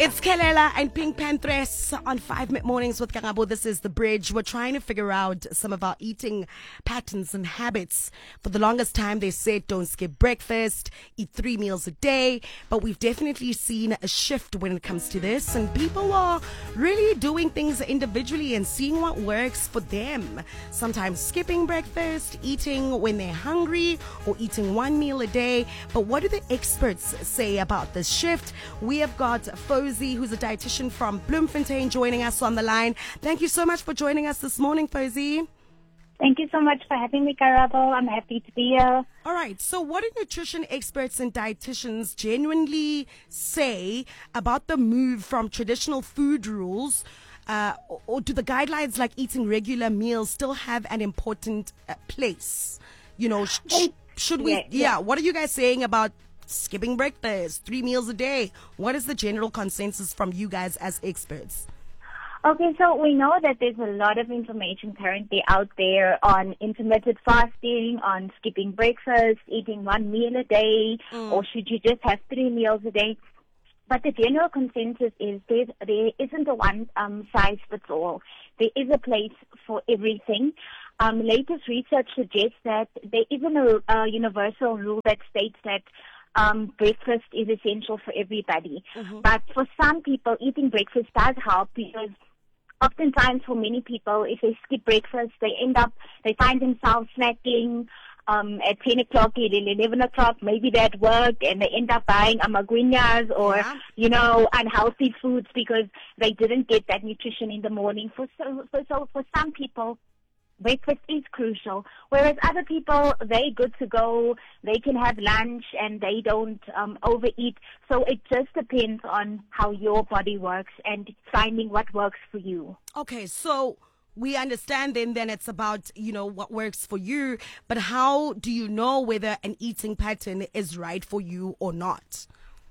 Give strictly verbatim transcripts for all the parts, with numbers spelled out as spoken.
It's Kelela and Pink Panthers on five Mid Mornings with Kangabo. This is The Bridge. We're trying to figure out some of our eating patterns and habits. For the longest time, they said don't skip breakfast, eat three meals a day. But we've definitely seen a shift when it comes to this. And people are really doing things individually and seeing what works for them. Sometimes skipping breakfast, eating when they're hungry, or eating one meal a day. But what do the experts say about this shift? We have got Fozi, who's a dietitian from Bloemfontein, joining us on the line. Thank you so much for joining us this morning, Fozi. Thank you so much for having me, Karabo. I'm happy to be here. All right. So what do nutrition experts and dietitians genuinely say about the move from traditional food rules, uh, or, or do the guidelines like eating regular meals still have an important uh, place? You know, sh- sh- should we, yeah, yeah. yeah, what are you guys saying about skipping breakfast, three meals a day? What is the general consensus from you guys as experts? Okay, so we know that there's a lot of information currently out there on intermittent fasting, on skipping breakfast, eating one meal a day, mm. or should you just have three meals a day? But the general consensus is there's, there isn't a one um, size fits all. There is a place for everything. Um, latest research suggests that there isn't a, a universal rule that states that Um, breakfast is essential for everybody. Mm-hmm. But for some people, eating breakfast does help because oftentimes for many people, if they skip breakfast, they end up, they find themselves snacking um, at ten o'clock, eleven o'clock, maybe they're at work and they end up buying amaguinas or, yeah. you know, unhealthy foods because they didn't get that nutrition in the morning. For so, for, so for some people, breakfast is crucial, whereas other people, they're good to go, they can have lunch and they don't um, overeat. So it just depends on how your body works and finding what works for you. Okay, so we understand then, then it's about, you know, what works for you, but how do you know whether an eating pattern is right for you or not?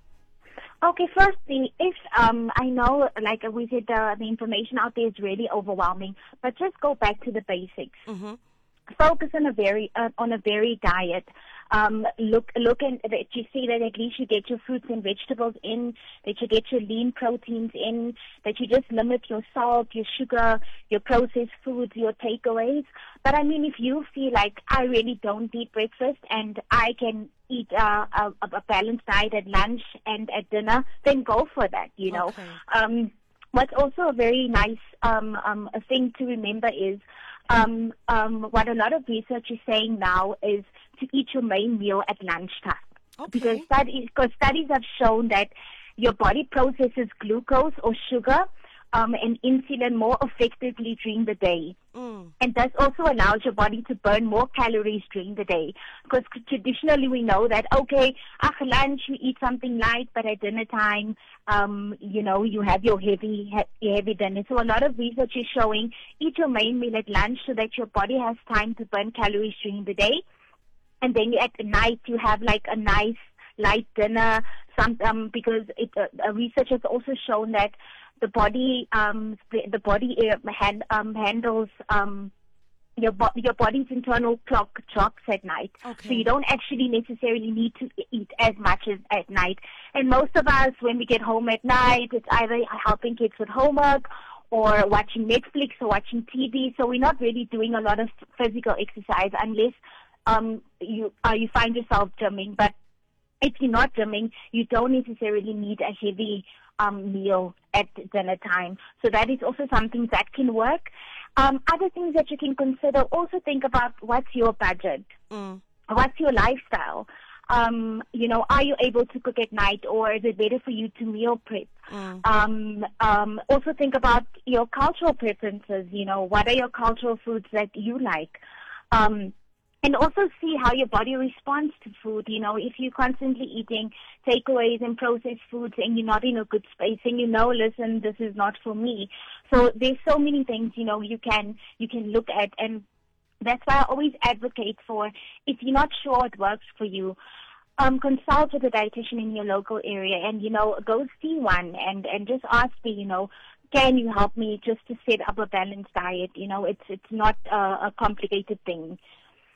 Okay, firstly, if um, I know, like we said, uh, the information out there is really overwhelming, but just go back to the basics. Mm-hmm. Focus on a very uh, on a varied diet. Um, look, look, and that you see that at least you get your fruits and vegetables in, that you get your lean proteins in, that you just limit your salt, your sugar, your processed foods, your takeaways. But I mean, if you feel like I really don't eat breakfast and I can eat uh, a, a balanced diet at lunch and at dinner, then go for that. You know. Okay. Um, what's also a very nice um, um, a thing to remember is. Um, um, what a lot of research is saying now is to eat your main meal at lunchtime. Okay. Because studies, because studies have shown that your body processes glucose or sugar um, and insulin more effectively during the day. Mm. And this also allows your body to burn more calories during the day. Because traditionally we know that, okay, after lunch you eat something light, but at dinner time, um, you know, you have your heavy, he- heavy dinner. So a lot of research is showing eat your main meal at lunch so that your body has time to burn calories during the day. And then at night you have like a nice light dinner, some, um, because it, uh, research has also shown that the body, um, the, the body uh, hand, um, handles um, your bo- your body's internal clock drops at night. Okay. So you don't actually necessarily need to eat as much as at night. And most of us, when we get home at night, it's either helping kids with homework or watching Netflix or watching T V. So we're not really doing a lot of physical exercise unless um, you uh, you find yourself gymming. But if you're not gymming, you don't necessarily need a heavy um, meal at dinner time. So that is also something that can work. Um, other things that you can consider, also think about what's your budget? Mm. What's your lifestyle? Um, you know, are you able to cook at night, or is it better for you to meal prep? Mm. Um, um, also think about your cultural preferences. You know, what are your cultural foods that you like? Um, And also see how your body responds to food. You know, if you're constantly eating takeaways and processed foods and you're not in a good space and you know, listen, this is not for me. So there's so many things, you know, you can, you can look at. And that's why I always advocate for, if you're not sure it works for you, um, consult with a dietitian in your local area and, you know, go see one and, and just ask me, you know, can you help me just to set up a balanced diet? You know, it's, it's not uh, a complicated thing.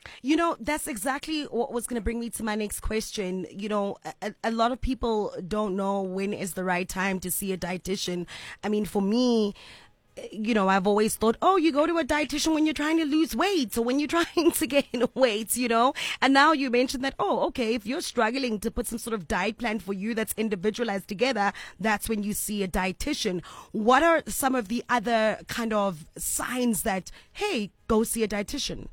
You know, that's exactly what was going to bring me to my next question. You know, a, a lot of people don't know when is the right time to see a dietitian. I mean, for me, you know, I've always thought, oh, you go to a dietitian when you're trying to lose weight or when you're trying to gain weight, you know. And now you mentioned that, oh, okay, if you're struggling to put some sort of diet plan for you that's individualized together, that's when you see a dietitian. What are some of the other kind of signs that, hey, go see a dietitian?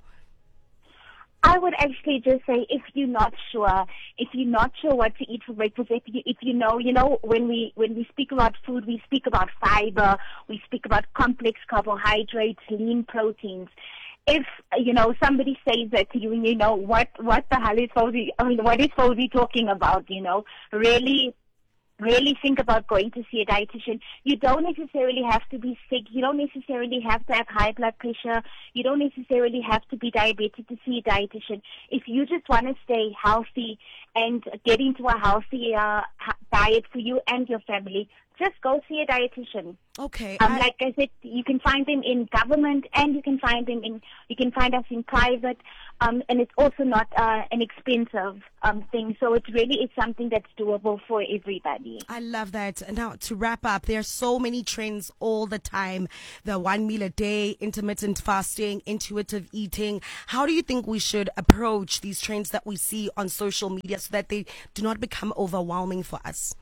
I would actually just say, if you're not sure, if you're not sure what to eat for breakfast, if you, if you know, you know, when we when we speak about food, we speak about fiber, we speak about complex carbohydrates, lean proteins. If, you know, somebody says that to you and you know, what, what the hell is Fawzi, I mean, what is Fawzi talking about, you know, really Really think about going to see a dietitian. You don't necessarily have to be sick. You don't necessarily have to have high blood pressure. You don't necessarily have to be diabetic to see a dietitian. If you just want to stay healthy and get into a healthy uh, diet for you and your family, just go see a dietitian. Okay. Um, I... Like I said, you can find them in government and you can find them in, you can find us in private. Um, and it's also not uh, an expensive um, thing. So it really is something that's doable for everybody. I love that. Now, to wrap up, there are so many trends all the time. The one meal a day, intermittent fasting, intuitive eating. How do you think we should approach these trends that we see on social media so that they do not become overwhelming for us?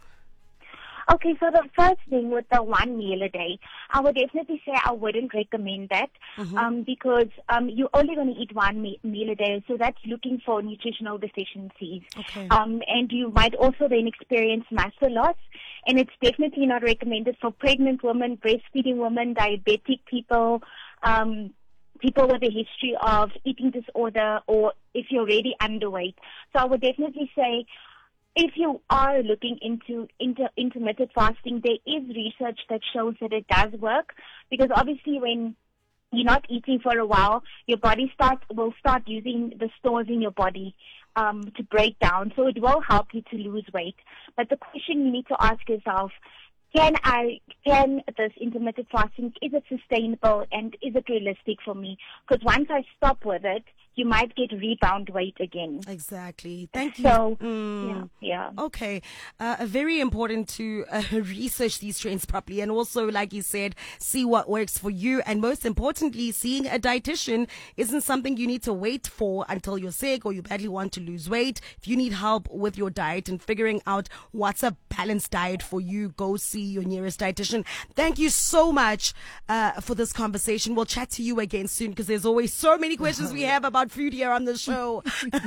Okay, so the first thing with the one meal a day, I would definitely say I wouldn't recommend that mm-hmm. um, because um, you're only going to eat one me- meal a day, so that's looking for nutritional deficiencies. Okay. Um, and you might also then experience muscle loss, and it's definitely not recommended for pregnant women, breastfeeding women, diabetic people, um, people with a history of eating disorder, or if you're already underweight. So I would definitely say, if you are looking into inter- intermittent fasting, there is research that shows that it does work, because obviously when you're not eating for a while, your body start will start using the stores in your body um, to break down. So it will help you to lose weight. But the question you need to ask yourself, can I, can this intermittent fasting, is it sustainable and is it realistic for me? Because once I stop with it, you might get rebound weight again. Exactly. Thank you. So, mm. yeah, yeah. Okay. Uh, very important to uh, research these trends properly, and also, like you said, see what works for you. And most importantly, seeing a dietitian isn't something you need to wait for until you're sick or you badly want to lose weight. If you need help with your diet and figuring out what's a balanced diet for you, go see your nearest dietitian. Thank you so much uh, for this conversation. We'll chat to you again soon, because there's always so many questions we have about food here on the show.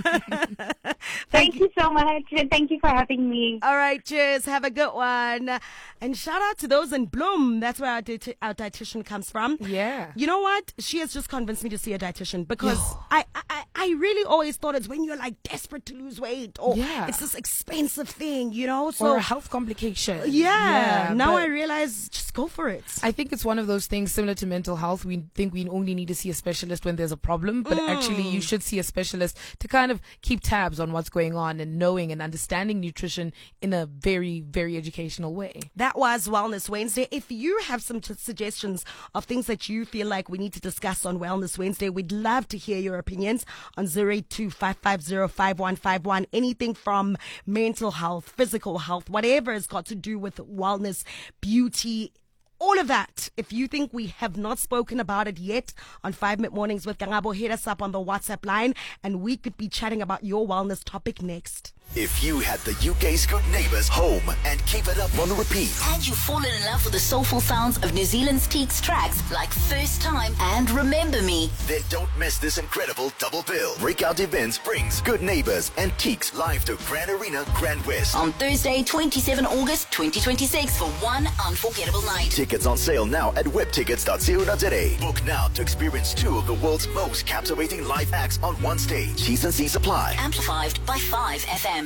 thank, thank you so much, and thank you for having me. All right, cheers. Have a good one. And shout out to those in Bloom. That's where our, di- our dietitian comes from. Yeah. You know what? She has just convinced me to see a dietitian, because I, I, I really always thought it's when you're like desperate to lose weight, or yeah. it's this expensive thing, you know? So, or a health complication. Yeah. yeah now I realize, just go for it. I think it's one of those things similar to mental health. We think we only need to see a specialist when there's a problem, but mm. actually you should see a specialist to kind of keep tabs on what's going on and knowing and understanding nutrition in a very, very educational way. That was Wellness Wednesday. If you have some t- suggestions of things that you feel like we need to discuss on Wellness Wednesday, we'd love to hear your opinions on zero eight two, five five zero, five one five one. Anything from mental health, physical health, whatever has got to do with wellness, beauty, all of that. If you think we have not spoken about it yet on five minute Mornings with Kangabo, hit us up on the WhatsApp line and we could be chatting about your wellness topic next. If you had the U K's Good Neighbours home and keep it up on repeat, and you've fallen in love with the soulful sounds of New Zealand's Teaks tracks like First Time and Remember Me, then don't miss this incredible double bill. Breakout Events brings Good Neighbours and Teaks live to Grand Arena, Grand West on Thursday, twenty-seventh of August twenty twenty-six for one unforgettable night. Tickets on sale now at web tickets dot co dot za. Book now to experience two of the world's most captivating live acts on one stage. T's and C's apply. Amplified by five F M.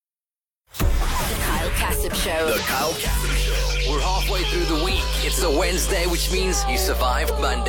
The Kyle Kasip Show. The Kyle Kasip Show. We're halfway through the week. It's a Wednesday, which means you survived Monday.